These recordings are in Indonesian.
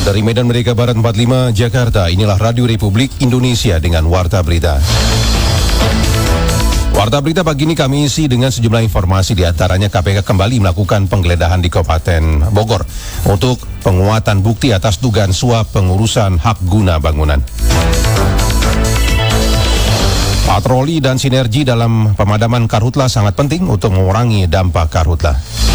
Dari Medan Merdeka Barat 45, Jakarta, inilah Radio Republik Indonesia dengan Warta Berita. Warta Berita pagi ini kami isi dengan sejumlah informasi, di antaranya KPK kembali melakukan penggeledahan di Kabupaten Bogor untuk penguatan bukti atas dugaan suap pengurusan hak guna bangunan. Patroli dan sinergi dalam pemadaman karhutlah sangat penting untuk mengurangi dampak karhutlah.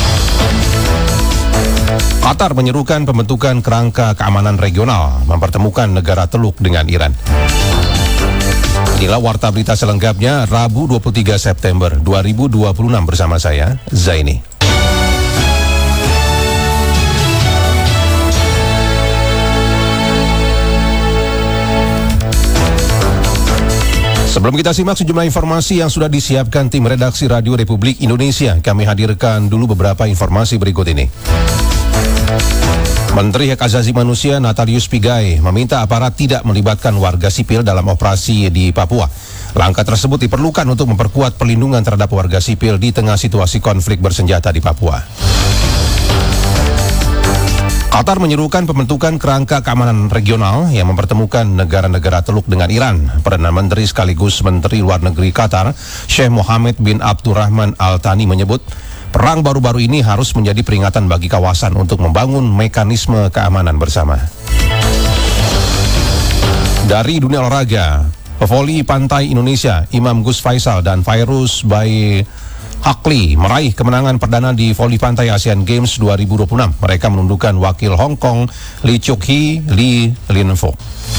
Qatar menyerukan pembentukan kerangka keamanan regional mempertemukan negara Teluk dengan Iran. Inilah Warta Berita selengkapnya Rabu 23 September 2026 bersama saya, Zaini. Sebelum kita simak sejumlah informasi yang sudah disiapkan tim redaksi Radio Republik Indonesia, kami hadirkan dulu beberapa informasi berikut ini. Menteri Hak Asasi Manusia Natalius Pigai meminta aparat tidak melibatkan warga sipil dalam operasi di Papua. Langkah tersebut diperlukan untuk memperkuat perlindungan terhadap warga sipil di tengah situasi konflik bersenjata di Papua. Qatar menyerukan pembentukan kerangka keamanan regional yang mempertemukan negara-negara Teluk dengan Iran. Perdana Menteri sekaligus Menteri Luar Negeri Qatar, Sheikh Mohammed bin Abdurrahman Al Thani menyebut, perang baru-baru ini harus menjadi peringatan bagi kawasan untuk membangun mekanisme keamanan bersama. Dari dunia olahraga, pevoli pantai Indonesia Imam Gus Faisal dan Fairuz Bayi Akli meraih kemenangan perdana di voli pantai Asian Games 2026. Mereka menundukkan wakil Hong Kong Lee Chuk Hee Lee Lin Fo.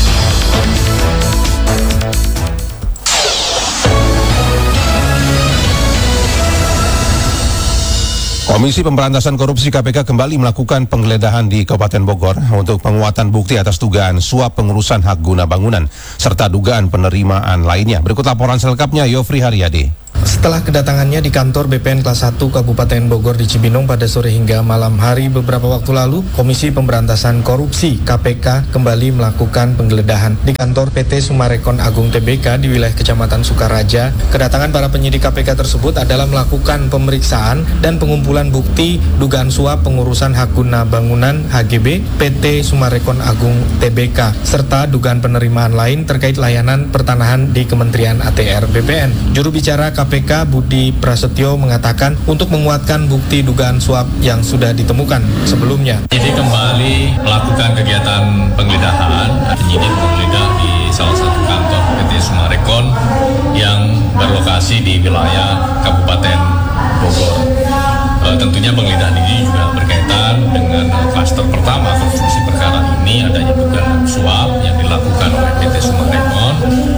Komisi Pemberantasan Korupsi KPK kembali melakukan penggeledahan di Kabupaten Bogor untuk penguatan bukti atas dugaan suap pengurusan hak guna bangunan serta dugaan penerimaan lainnya. Berikut laporan selengkapnya Yofri Haryadi. Setelah kedatangannya di kantor BPN kelas 1 Kabupaten Bogor di Cibinong pada sore hingga malam hari beberapa waktu lalu, Komisi Pemberantasan Korupsi KPK kembali melakukan penggeledahan di kantor PT Sumarekon Agung Tbk di wilayah Kecamatan Sukaraja. Kedatangan para penyidik KPK tersebut adalah melakukan pemeriksaan dan pengumpulan bukti dugaan suap pengurusan hak guna bangunan HGB PT Sumarekon Agung Tbk serta dugaan penerimaan lain terkait layanan pertanahan di Kementerian ATR BPN. Juru bicara KPK Budi Prasetyo mengatakan untuk menguatkan bukti dugaan suap yang sudah ditemukan sebelumnya. Jadi kembali melakukan kegiatan penggeledahan, penyidik menggeledah di salah satu kantor PT Sumarekon yang berlokasi di wilayah Kabupaten Bogor. Tentunya penggeledahan ini juga berkaitan dengan klaster pertama konstruksi perkara ini, adanya dugaan suap yang dilakukan oleh PT Sumarekon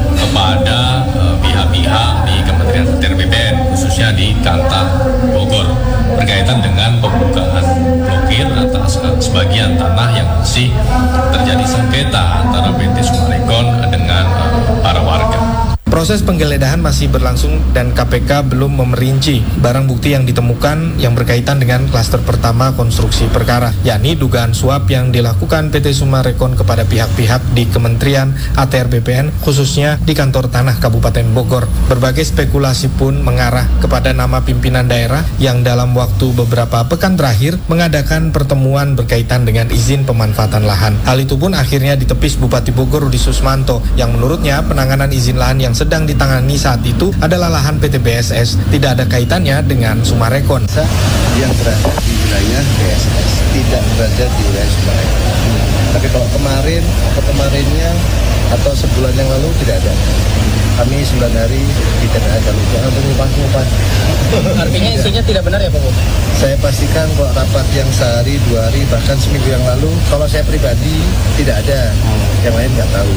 kepada pihak-pihak di Kementerian ATR BPN, khususnya di Kantah Bogor, berkaitan dengan pembukaan blokir atas sebagian tanah yang masih terjadi sengketa antara PT Sumarekon dengan para warga. Proses penggeledahan masih berlangsung dan KPK belum memerinci barang bukti yang ditemukan yang berkaitan dengan klaster pertama konstruksi perkara, yakni dugaan suap yang dilakukan PT Sumarekon kepada pihak-pihak di Kementerian ATR BPN, khususnya di kantor tanah Kabupaten Bogor. Berbagai spekulasi pun mengarah kepada nama pimpinan daerah yang dalam waktu beberapa pekan terakhir mengadakan pertemuan berkaitan dengan izin pemanfaatan lahan. Hal itu pun akhirnya ditepis Bupati Bogor Rudi Susmanto yang menurutnya penanganan izin lahan yang sedang ditangani saat itu adalah lahan PT BSS, tidak ada kaitannya dengan Sumarekon. Yang berada di wilayah BSS tidak berada di wilayah Sumarekon. Tapi kalau kemarinnya atau sebulan yang lalu tidak ada. Kami 9 hari tidak ada lupa untuk ngupah. Artinya isunya tidak benar ya Pak? Saya pastikan kalau rapat yang sehari, 2 hari, bahkan seminggu yang lalu, kalau saya pribadi tidak ada, yang lain nggak tahu.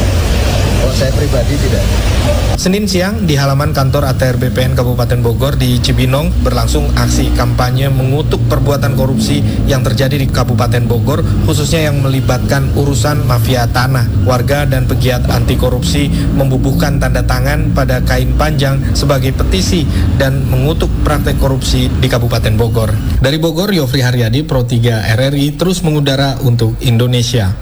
Kalau saya pribadi tidak. Senin siang di halaman kantor ATR BPN Kabupaten Bogor di Cibinong berlangsung aksi kampanye mengutuk perbuatan korupsi yang terjadi di Kabupaten Bogor, khususnya yang melibatkan urusan mafia tanah. Warga dan pegiat anti korupsi membubuhkan tanda tangan pada kain panjang sebagai petisi dan mengutuk praktek korupsi di Kabupaten Bogor. Dari Bogor, Yofri Haryadi, Pro 3 RRI terus mengudara untuk Indonesia.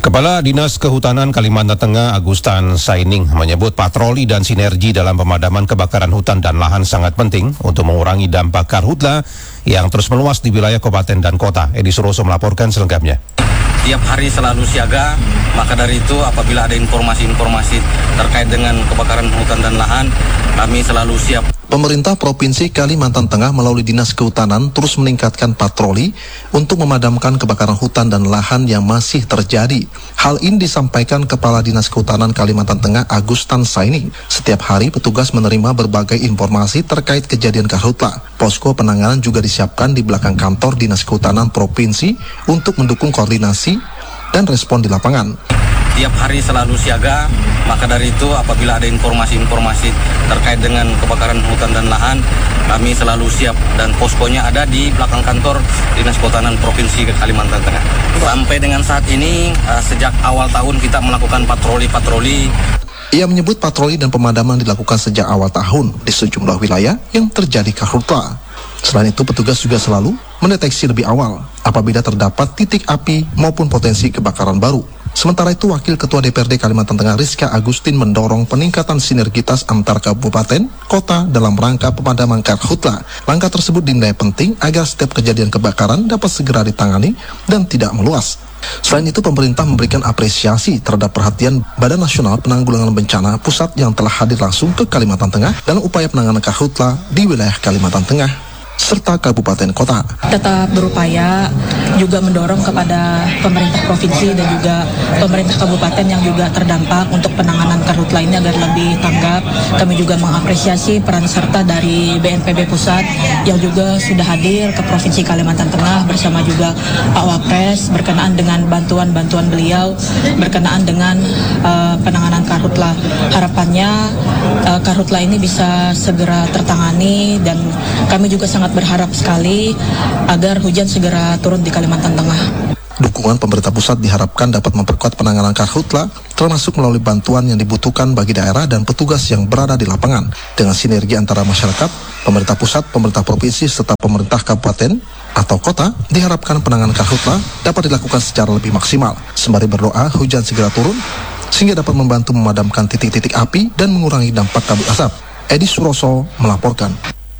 Kepala Dinas Kehutanan Kalimantan Tengah Agustan Saining menyebut patroli dan sinergi dalam pemadaman kebakaran hutan dan lahan sangat penting untuk mengurangi dampak karhutla yang terus meluas di wilayah kabupaten dan kota. Edi Suroso melaporkan selengkapnya. Tiap hari selalu siaga, maka dari itu apabila ada informasi-informasi terkait dengan kebakaran hutan dan lahan, kami selalu siap. Pemerintah Provinsi Kalimantan Tengah melalui Dinas Kehutanan terus meningkatkan patroli untuk memadamkan kebakaran hutan dan lahan yang masih terjadi. Hal ini disampaikan Kepala Dinas Kehutanan Kalimantan Tengah Agustan Saining. Setiap hari petugas menerima berbagai informasi terkait kejadian karhutla. Posko penanganan juga disiapkan di belakang kantor Dinas Kehutanan Provinsi untuk mendukung koordinasi dan respon di lapangan. Tiap hari selalu siaga, maka dari itu apabila ada informasi-informasi terkait dengan kebakaran hutan dan lahan, kami selalu siap dan poskonya ada di belakang kantor Dinas Kehutanan Provinsi Kalimantan Tengah. Sampai dengan saat ini, sejak awal tahun kita melakukan patroli. Ia menyebut patroli dan pemadaman dilakukan sejak awal tahun di sejumlah wilayah yang terjadi karhutla. Selain itu, petugas juga selalu mendeteksi lebih awal apabila terdapat titik api maupun potensi kebakaran baru. Sementara itu, Wakil Ketua DPRD Kalimantan Tengah Rizka Agustin mendorong peningkatan sinergitas antar kabupaten, kota dalam rangka pemadaman karhutla. Langkah tersebut dinilai penting agar setiap kejadian kebakaran dapat segera ditangani dan tidak meluas. Selain itu, pemerintah memberikan apresiasi terhadap perhatian Badan Nasional Penanggulangan Bencana Pusat yang telah hadir langsung ke Kalimantan Tengah dalam upaya penanganan karhutla di wilayah Kalimantan Tengah serta kabupaten kota. Tetap berupaya juga mendorong kepada pemerintah provinsi dan juga pemerintah kabupaten yang juga terdampak untuk penanganan karhutla ini agar lebih tanggap. Kami juga mengapresiasi peran serta dari BNPB Pusat yang juga sudah hadir ke Provinsi Kalimantan Tengah bersama juga Pak Wapres berkenaan dengan bantuan-bantuan beliau berkenaan dengan penanganan karhutla. Harapannya karhutla ini bisa segera tertangani dan kami juga sangat berharap sekali agar hujan segera turun di Kalimantan Tengah. Dukungan pemerintah pusat diharapkan dapat memperkuat penanganan karhutla, termasuk melalui bantuan yang dibutuhkan bagi daerah dan petugas yang berada di lapangan. Dengan sinergi antara masyarakat, pemerintah pusat, pemerintah provinsi, serta pemerintah kabupaten atau kota, diharapkan penanganan karhutla dapat dilakukan secara lebih maksimal. Sembari berdoa hujan segera turun, sehingga dapat membantu memadamkan titik-titik api dan mengurangi dampak kabut asap. Edi Suroso melaporkan.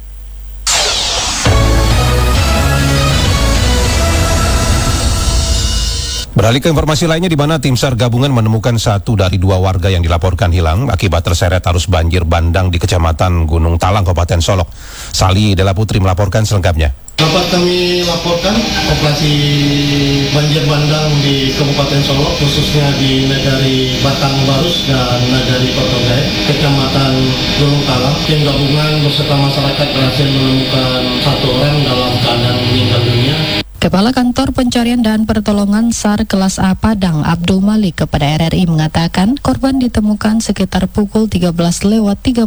Beralih ke informasi lainnya, di mana tim SAR gabungan menemukan 1 dari 2 warga yang dilaporkan hilang akibat terseret arus banjir bandang di Kecamatan Gunung Talang, Kabupaten Solok. Sali Dela Putri melaporkan selengkapnya. Dapat kami laporkan operasi banjir bandang di Kabupaten Solok, khususnya di Negari Batang Barus dan Negari Kotogai, Kecamatan Gunung Talang. Tim gabungan beserta masyarakat berhasil menemukan 1 orang dalam keadaan meninggal dunia. Kepala Kantor Pencarian dan Pertolongan SAR Kelas A Padang, Abdul Malik, kepada RRI mengatakan korban ditemukan sekitar pukul 13:30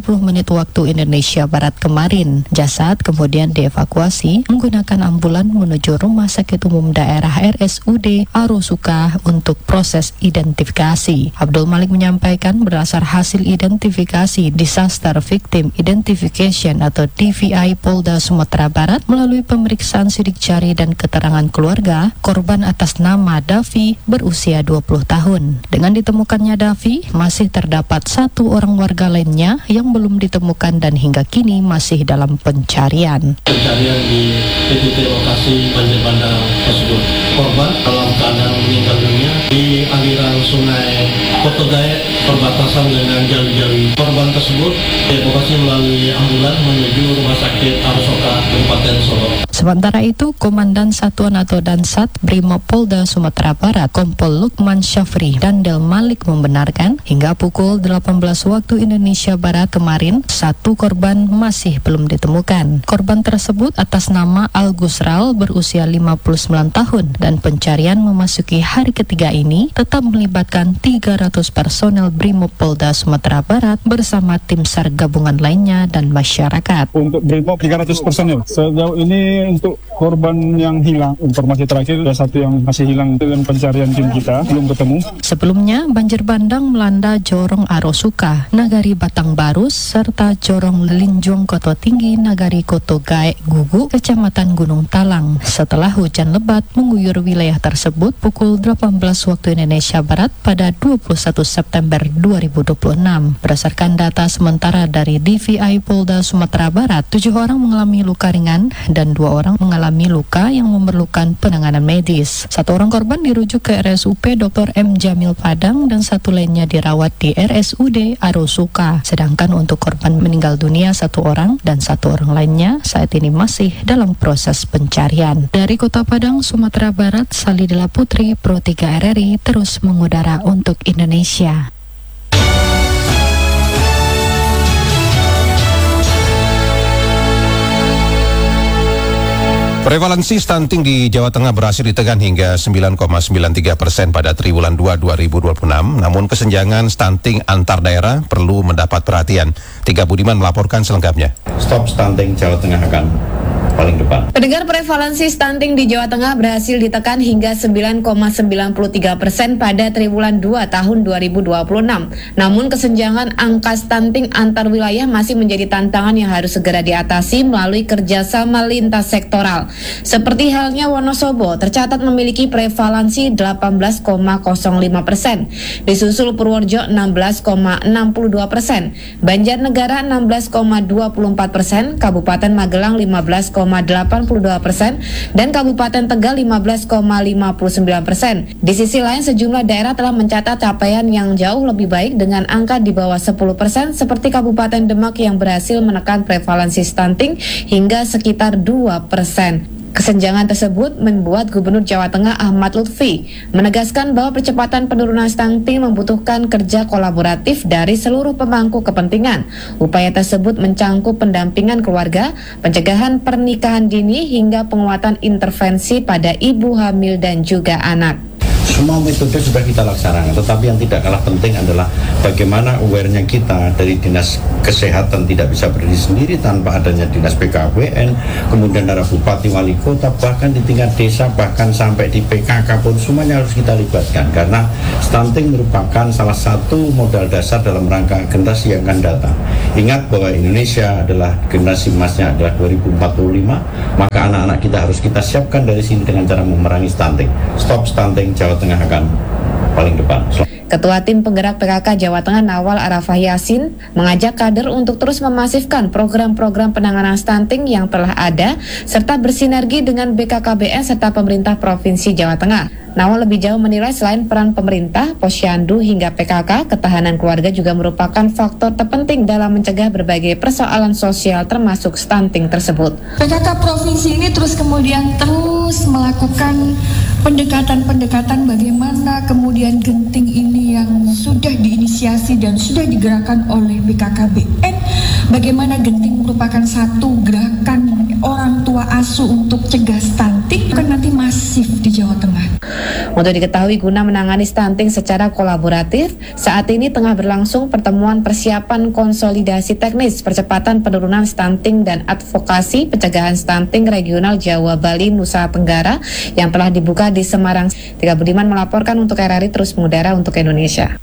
waktu Indonesia Barat kemarin. Jasad kemudian dievakuasi menggunakan ambulan menuju Rumah Sakit Umum Daerah RSUD Arosuka untuk proses identifikasi. Abdul Malik menyampaikan berdasar hasil identifikasi Disaster Victim Identification atau DVI Polda Sumatera Barat melalui pemeriksaan sidik jari dan keterangan keluarga, korban atas nama Davi berusia 20 tahun. Dengan ditemukannya Davi, masih terdapat 1 orang warga lainnya yang belum ditemukan dan hingga kini masih dalam pencarian. Pencarian di titik lokasi banjir bandang tersebut. Korban dalam keadaan meninggal dunia di aliran sungai Kotogai perbatasan dengan Jawi-Jawi. Korban tersebut dievakuasi melalui ambulan menuju Rumah Sakit Arosuka, Kabupaten Solok. Sementara itu, Komandan Satuan atau Dansat Brimob Polda Sumatera Barat, Kompol Lukman Syafri Dandel Malik membenarkan hingga pukul 18 waktu Indonesia Barat kemarin 1 korban masih belum ditemukan. Korban tersebut atas nama Al Gusral berusia 59 tahun dan pencarian memasuki hari ketiga ini tetap melibatkan 300 personel Brimob Polda Sumatera Barat bersama tim SAR gabungan lainnya dan masyarakat. Untuk Brimob 300 personel. Sejauh ini untuk korban yang hilang hilang. Informasi terakhir ada satu yang masih hilang dalam pencarian tim kita, belum ketemu. Sebelumnya, banjir bandang melanda Jorong Arosuka, Nagari Batangbarus, serta Jorong Lelinjong Koto Tinggi, Nagari Koto Gaek Gugu, Kecamatan Gunung Talang. Setelah hujan lebat mengguyur wilayah tersebut pukul 18 waktu Indonesia Barat pada 21 September 2026. Berdasarkan data sementara dari DVI Polda Sumatera Barat, 7 orang mengalami luka ringan dan 2 orang mengalami luka yang memerlukan penanganan medis. 1 orang korban dirujuk ke RSUP Dr. M. Jamil Padang dan 1 lainnya dirawat di RSUD Arosuka. Sedangkan untuk korban meninggal dunia 1 orang dan 1 orang lainnya saat ini masih dalam proses pencarian. Dari Kota Padang, Sumatera Barat, Salidela Putri, Pro 3 RRI terus mengudara untuk Indonesia. Prevalensi stunting di Jawa Tengah berhasil ditekan hingga 9,93% pada triwulan 2 2026. Namun kesenjangan stunting antar daerah perlu mendapat perhatian. Tiga Budiman melaporkan selengkapnya. Stop Stunting Jawa Tengah akan paling depan. Pendengar, prevalensi stunting di Jawa Tengah berhasil ditekan hingga 9,93% pada triwulan 2 tahun 2026. Namun kesenjangan angka stunting antar wilayah masih menjadi tantangan yang harus segera diatasi melalui kerjasama lintas sektoral. Seperti halnya Wonosobo tercatat memiliki prevalensi 18,05%, disusul Purworejo 16,62%, Banjarnegara 16,24%, Kabupaten Magelang 15,82% dan Kabupaten Tegal 15,59%. Di sisi lain, sejumlah daerah telah mencatat capaian yang jauh lebih baik dengan angka di bawah 10% seperti Kabupaten Demak yang berhasil menekan prevalensi stunting hingga sekitar 2%. Kesenjangan tersebut membuat Gubernur Jawa Tengah Ahmad Lutfi menegaskan bahwa percepatan penurunan stunting membutuhkan kerja kolaboratif dari seluruh pemangku kepentingan. Upaya tersebut mencangkup pendampingan keluarga, pencegahan pernikahan dini, hingga penguatan intervensi pada ibu hamil dan juga anak. Semua metode sudah kita laksanakan, tetapi yang tidak kalah penting adalah bagaimana awarenya kita dari Dinas Kesehatan tidak bisa berdiri sendiri tanpa adanya Dinas BKWN, kemudian ada Bupati, Wali Kota, bahkan di tingkat desa, bahkan sampai di PKK pun semuanya harus kita libatkan, karena stunting merupakan salah satu modal dasar dalam rangka generasi yang akan datang. Ingat bahwa Indonesia adalah generasi emasnya adalah 2045, maka anak-anak kita harus kita siapkan dari sini dengan cara memerangi stunting. Stop Stunting Jawa Tengah akan paling depan. Ketua Tim Penggerak PKK Jawa Tengah Nawal Arafah Yasin mengajak kader untuk terus memasifkan program-program penanganan stunting yang telah ada serta bersinergi dengan BKKBN serta pemerintah Provinsi Jawa Tengah. Nawal lebih jauh menilai selain peran pemerintah, posyandu hingga PKK, ketahanan keluarga juga merupakan faktor terpenting dalam mencegah berbagai persoalan sosial termasuk stunting tersebut. PKK Provinsi ini terus melakukan pendekatan-pendekatan bagaimana kemudian genting ini yang sudah diinisiasi dan sudah digerakkan oleh BKKBN, bagaimana genting merupakan satu gerakan orang tua asuh untuk cegah stunting kan nanti masif di Jawa Tengah. Untuk diketahui, guna menangani stunting secara kolaboratif, saat ini tengah berlangsung pertemuan persiapan konsolidasi teknis percepatan penurunan stunting dan advokasi pencegahan stunting regional Jawa, Bali, Nusa Tenggara yang telah dibuka di Semarang. Tiga Budiman melaporkan untuk RRI terus mengudara untuk Indonesia.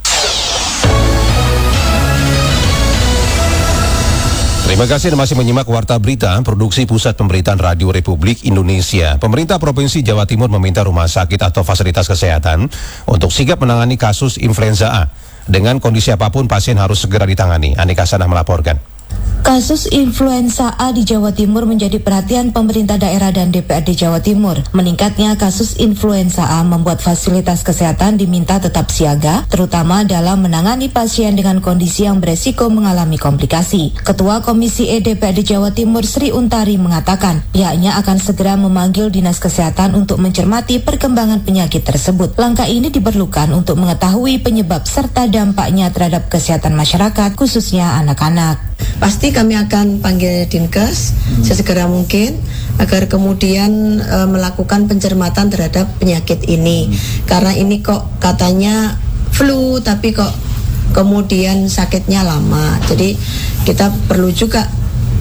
Terima kasih Anda masih menyimak Warta Berita, produksi Pusat Pemberitaan Radio Republik Indonesia. Pemerintah Provinsi Jawa Timur meminta rumah sakit atau fasilitas kesehatan untuk sigap menangani kasus influenza A. Dengan kondisi apapun, pasien harus segera ditangani. Anika Sanah melaporkan. Kasus influenza A di Jawa Timur menjadi perhatian pemerintah daerah dan DPRD Jawa Timur. Meningkatnya kasus influenza A membuat fasilitas kesehatan diminta tetap siaga, terutama dalam menangani pasien dengan kondisi yang beresiko mengalami komplikasi. Ketua Komisi E DPRD Jawa Timur Sri Untari mengatakan pihaknya akan segera memanggil Dinas Kesehatan untuk mencermati perkembangan penyakit tersebut. Langkah ini diperlukan untuk mengetahui penyebab serta dampaknya terhadap kesehatan masyarakat, khususnya anak-anak. Pasti kami akan panggil Dinkes sesegera mungkin agar kemudian melakukan pencermatan terhadap penyakit ini. Karena ini kok katanya flu tapi kok kemudian sakitnya lama. Jadi kita perlu juga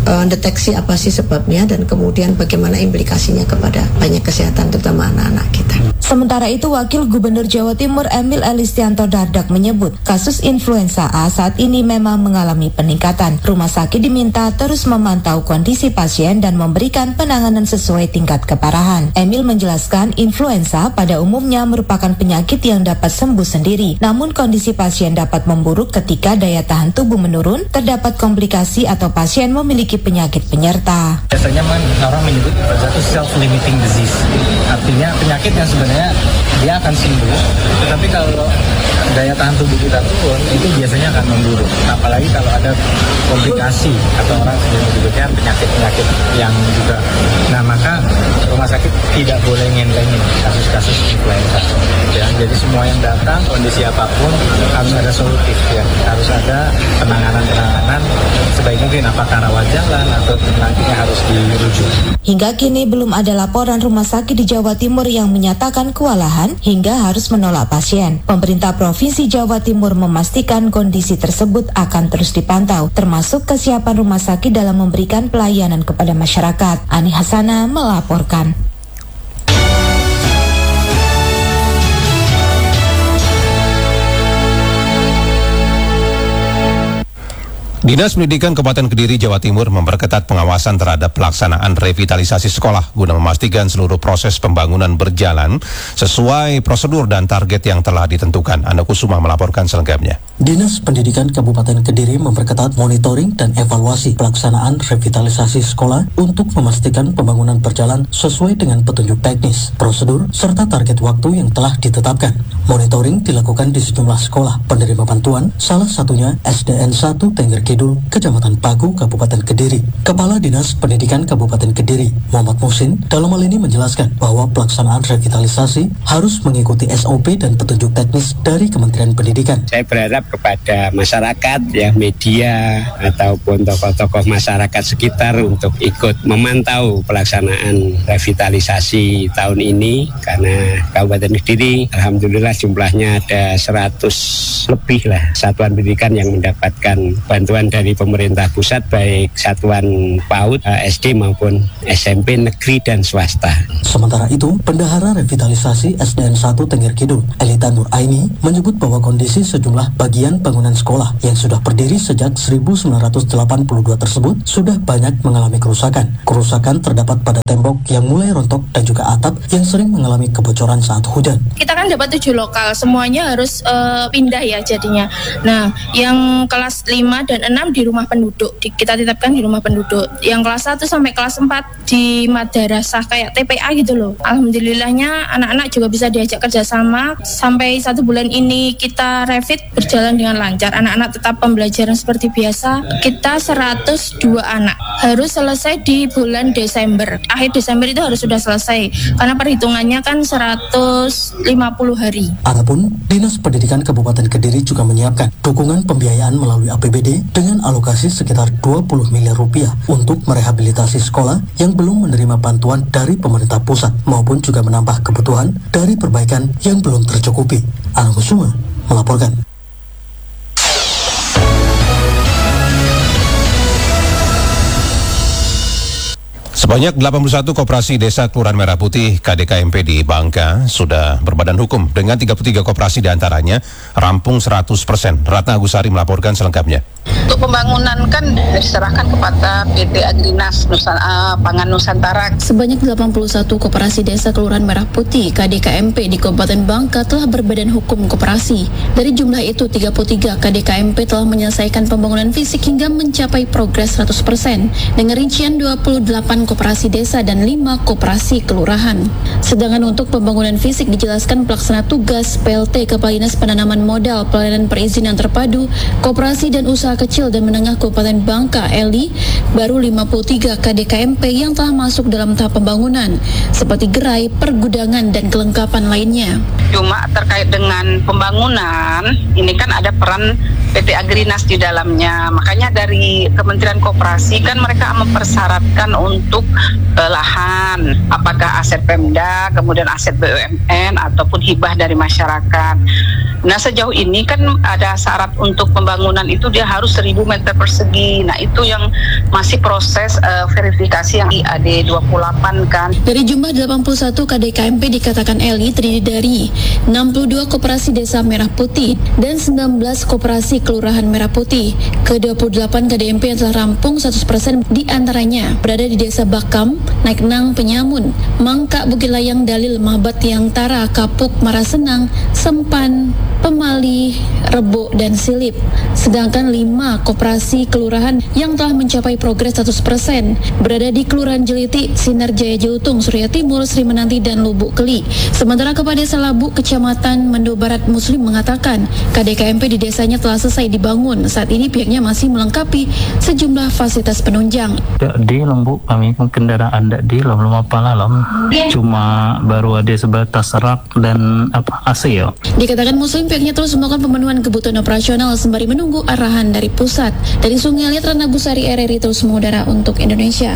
deteksi apa sih sebabnya dan kemudian bagaimana implikasinya kepada banyak kesehatan terutama anak-anak kita. Sementara itu, Wakil Gubernur Jawa Timur Emil Elistianto Dardak menyebut kasus influenza A saat ini memang mengalami peningkatan. Rumah sakit diminta terus memantau kondisi pasien dan memberikan penanganan sesuai tingkat keparahan. Emil menjelaskan influenza pada umumnya merupakan penyakit yang dapat sembuh sendiri. Namun kondisi pasien dapat memburuk ketika daya tahan tubuh menurun, terdapat komplikasi atau pasien memiliki penyakit penyerta. Biasanya orang menyebut itu self-limiting disease. Artinya penyakit yang sebenarnya dia akan sembuh, tetapi kalau daya tahan tubuh kita turun, itu biasanya akan memburuk. Apalagi kalau ada komplikasi atau orang menyebutnya penyakit-penyakit yang juga. Nah, maka rumah sakit tidak boleh ngendengin kasus-kasus influenza. Ya, jadi semua yang datang, kondisi apapun harus ada solutif, ya. Harus ada penanganan sebaik mungkin, apakah rawat jalan atau nantinya harus dirujuk. Hingga kini belum ada laporan rumah sakit di Jawa Timur yang menyatakan kewalahan hingga harus menolak pasien. Pemerintah Provinsi Jawa Timur memastikan kondisi tersebut akan terus dipantau, termasuk kesiapan rumah sakit dalam memberikan pelayanan kepada masyarakat. Ani Hasana melaporkan. Dinas Pendidikan Kabupaten Kediri, Jawa Timur memperketat pengawasan terhadap pelaksanaan revitalisasi sekolah guna memastikan seluruh proses pembangunan berjalan sesuai prosedur dan target yang telah ditentukan. Anda Kusuma melaporkan selengkapnya. Dinas Pendidikan Kabupaten Kediri memperketat monitoring dan evaluasi pelaksanaan revitalisasi sekolah untuk memastikan pembangunan berjalan sesuai dengan petunjuk teknis, prosedur, serta target waktu yang telah ditetapkan. Monitoring dilakukan di sejumlah sekolah penerima bantuan, salah satunya SDN 1 Tengger Kidul, Kecamatan Paku, Kabupaten Kediri. Kepala Dinas Pendidikan Kabupaten Kediri, Muhammad Muhsin, dalam hal ini menjelaskan bahwa pelaksanaan revitalisasi harus mengikuti SOP dan petunjuk teknis dari Kementerian Pendidikan. Saya berharap kepada masyarakat, ya media ataupun tokoh-tokoh masyarakat sekitar untuk ikut memantau pelaksanaan revitalisasi tahun ini, karena Kabupaten Kediri alhamdulillah jumlahnya ada 100 lebih lah satuan pendidikan yang mendapatkan bantuan dari pemerintah pusat, baik satuan PAUD, SD maupun SMP negeri dan swasta. Sementara itu, Bendahara Revitalisasi SDN 1 Tengger Kidul, Elita Nur Aini, menyebut bahwa kondisi sejumlah bagian bangunan sekolah yang sudah berdiri sejak 1982 tersebut sudah banyak mengalami kerusakan. Kerusakan terdapat pada tembok yang mulai rontok dan juga atap yang sering mengalami kebocoran saat hujan. Kita kan dapat 7 lokal, semuanya harus pindah ya jadinya. Nah, yang kelas 5 dan 6 di rumah penduduk, kita tetapkan di rumah penduduk. Yang kelas 1 sampai kelas 4 di madrasah kayak TPA gitu loh. Alhamdulillahnya anak-anak juga bisa diajak kerjasama. Sampai 1 bulan ini kita revit berjalan dengan lancar. Anak-anak tetap pembelajaran seperti biasa. Kita 102 anak. Harus selesai di bulan Desember. Akhir Desember itu harus sudah selesai. Karena perhitungannya kan 150 hari. Adapun Dinas Pendidikan Kabupaten Kediri juga menyiapkan dukungan pembiayaan melalui APBD dengan alokasi sekitar 20 miliar rupiah untuk merehabilitasi sekolah yang belum menerima bantuan dari pemerintah pusat maupun juga menambah kebutuhan dari perbaikan yang belum tercukupi. Anang Kusuma melaporkan. Sebanyak 81 koperasi desa Kelurahan Merah Putih KDKMP di Bangka sudah berbadan hukum dengan 33 koperasi diantaranya rampung 100%. Ratna Agusari melaporkan selengkapnya. Untuk pembangunan kan diserahkan kepada PT Agrinas Pangan Nusantara. Sebanyak 81 koperasi desa Kelurahan Merah Putih KDKMP di Kabupaten Bangka telah berbadan hukum koperasi. Dari jumlah itu 33 KDKMP telah menyelesaikan pembangunan fisik hingga mencapai progres 100% dengan rincian 28 koperasi desa dan 5 koperasi kelurahan. Sedangkan untuk pembangunan fisik dijelaskan pelaksana tugas PLT Kepala Dinas Penanaman Modal Pelayanan Perizinan Terpadu Koperasi dan Usaha Kecil dan Menengah Kabupaten Bangka (ELI) baru 53 KDKMP yang telah masuk dalam tahap pembangunan seperti gerai, pergudangan dan kelengkapan lainnya. Cuma terkait dengan pembangunan ini kan ada peran PT Agrinas di dalamnya. Makanya dari Kementerian Koperasi kan mereka mempersyaratkan untuk lahan, apakah aset Pemda, kemudian aset BUMN ataupun hibah dari masyarakat. Nah, sejauh ini kan ada syarat untuk pembangunan itu dia harus 1.000 meter persegi. Nah, itu yang masih proses verifikasi yang di AD 28 kan. Dari jumlah 81 KDKMP dikatakan Eli terdiri dari 62 koperasi desa Merah Putih dan 19 koperasi kelurahan Merah Putih. Ke-28 KDMP yang telah rampung 100% diantaranya berada di desa Bakam, Naiknang, Penyamun, Mangka, Bukit Layang, Dalil, Mahbat, Tiang Tara, Kapuk, Marasenang, Sempan, Pemali, Rebo, dan Silip. Sedangkan 5 koperasi kelurahan yang telah mencapai progres 100% berada di Kelurahan Jeliti, Sinar Jaya Jelutung, Surya Timur, Sri Menanti, dan Lubuk Keli. Sementara kepada Salabu, Kecamatan Mendo Barat Muslim mengatakan KDKMP di desanya telah selesai dibangun. Saat ini pihaknya masih melengkapi sejumlah fasilitas penunjang. Di Lembu kami kendaraan di belum apa lalam, cuma baru ada sebatas rak dan AC ya. Dikatakan Muslim pihaknya terus melakukan pemenuhan kebutuhan operasional sembari menunggu arahan dari pusat. Dari Sungai Liat, Rana Busari, RRI terus mengudara untuk Indonesia.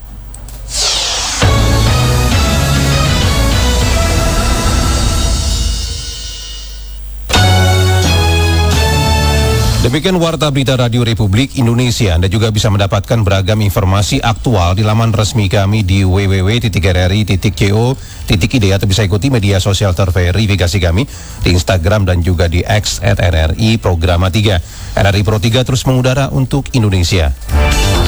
Demikian Warta Berita Radio Republik Indonesia. Anda juga bisa mendapatkan beragam informasi aktual di laman resmi kami di www.rri.co.id atau bisa ikuti media sosial terverifikasi kami di Instagram dan juga di X @RRI Programa 3. RRI Pro 3 terus mengudara untuk Indonesia.